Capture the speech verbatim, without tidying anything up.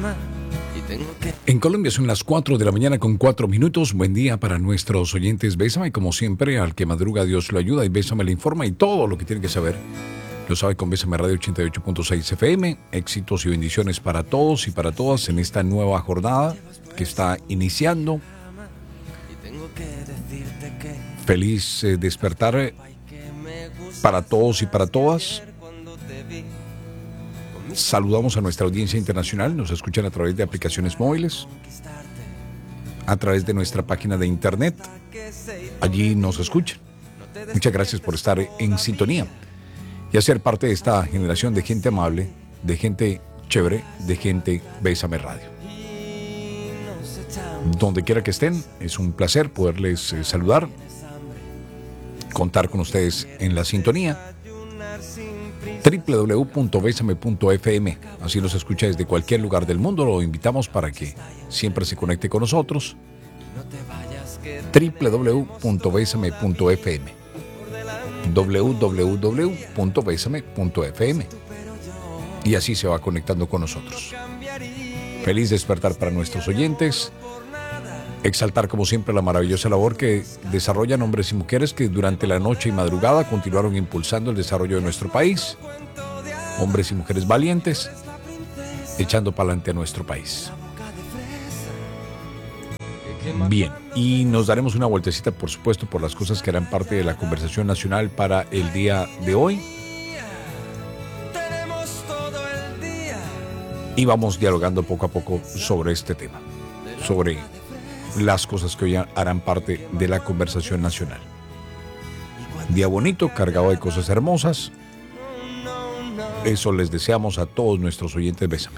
En Colombia son las cuatro de la mañana con cuatro minutos. Buen día para nuestros oyentes. Bésame, como siempre, al que madruga Dios lo ayuda, y Bésame le informa, y todo lo que tiene que saber lo sabe con Bésame Radio ochenta y ocho punto seis F M. Éxitos y bendiciones para todos y para todas en esta nueva jornada que está iniciando. Feliz eh, despertar para todos y para todas. Saludamos a nuestra audiencia internacional. Nos escuchan a través de aplicaciones móviles, a través de nuestra página de internet. Allí nos escuchan. Muchas gracias por estar en sintonía y hacer parte de esta generación de gente amable, de gente chévere, de gente Bésame Radio. Donde quiera que estén, es un placer poderles eh, saludar, contar con ustedes en la sintonía. doble u doble u doble u punto bésame punto f m. Así nos escucha desde cualquier lugar del mundo. Lo invitamos para que siempre se conecte con nosotros. doble u doble u doble u punto bésame punto f m. doble u doble u doble u punto bésame punto f m. Y así se va conectando con nosotros. Feliz despertar para nuestros oyentes. Exaltar como siempre la maravillosa labor que desarrollan hombres y mujeres que durante la noche y madrugada continuaron impulsando el desarrollo de nuestro país. Hombres y mujeres valientes, echando para adelante a nuestro país. Bien, y nos daremos una vueltecita, por supuesto, por las cosas que harán parte de la conversación nacional para el día de hoy. Y vamos dialogando poco a poco sobre este tema, sobre las cosas que hoy harán parte de la conversación nacional. Día bonito, cargado de cosas hermosas. Eso les deseamos a todos nuestros oyentes. Bésame.